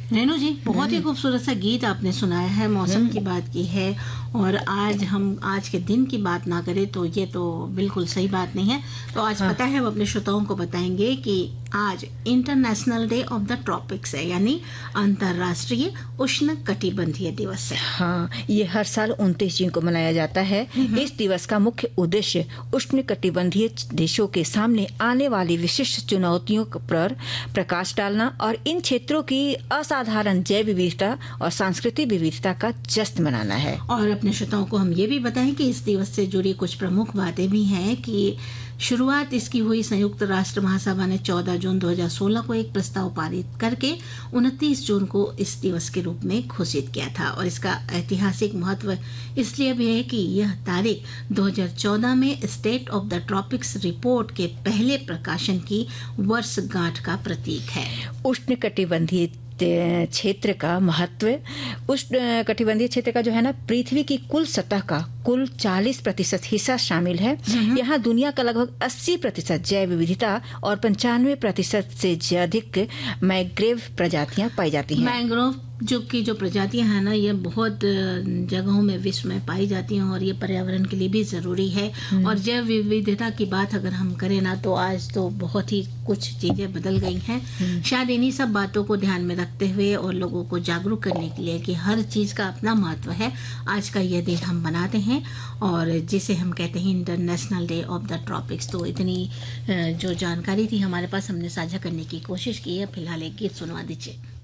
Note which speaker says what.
Speaker 1: रेणु जी, बहुत ही खूबसूरत सा गीत आपने सुनाया है, मौसम की बात की है। और आज हम आज के दिन की बात ना करें तो ये तो बिल्कुल सही बात नहीं है। तो आज पता है, हम अपने श्रोताओं को बताएंगे कि आज international day of the tropics है, यानी अंतर्राष्ट्रीय उष्ण कटिबंधीय दिवस है।
Speaker 2: हाँ, ये हर साल 29 जून को मनाया जाता है। इस दिवस का मुख्य उद्देश्य उष्ण कटिबंधीय देशों के सामने आने वाली विशिष्ट चुनौतियों पर प्रकाश डालना और इन क्षेत्रों की असाधारण जैव विविधता और सांस्कृतिक विविधता का जश्न मनाना है।
Speaker 1: और अपने श्रोताओं को हम ये भी बताएं कि इस दिवस से जुड़ी कुछ प्रमुख बातें भी हैं कि शुरुआत इसकी हुई संयुक्त राष्ट्र महासभा ने 14 जून 2016 को एक प्रस्ताव पारित करके 29 जून को इस दिवस के रूप में घोषित किया था। और इसका ऐतिहासिक महत्व इसलिए भी है कि यह तारीख 2014 में state of the tropics report के पहले प्रकाशन की वर्षगांठ का प्रतीक है।
Speaker 2: उष्ण कटिबंधीय क्षेत्र का महत्व, उष्ण कटिबंधीय क्षेत्र का जो है ना, पृथ्वी की कुल सतह का कुल 40% हिस्सा शामिल है। यहाँ दुनिया का लगभग 80% जैव विविधता और 95% से अधिक मैंग्रोव प्रजातियां पाई जाती हैं।
Speaker 1: मैंग्रोव जो प्रजातियां हैं ना, ये बहुत जगहों में विश्व में पाई जाती हैं और ये पर्यावरण के लिए भी जरूरी है। और जैव विविधता की बात अगर हम करें ना, तो आज तो बहुत ही कुछ चीजें बदल गई हैं। शायद इन्हीं सब बातों को ध्यान में रखते हुए और लोगों को जागरूक करने के लिए कि हर चीज का अपना महत्व है, आज का यह दिन हम मनाते हैं और जिसे हम कहते हैं international day of the tropics. तो इतनी जो जानकारी थी हमारे पास, हमने साझा करने की कोशिश की है। फिलहाल एक गीत सुनवा दीजिए।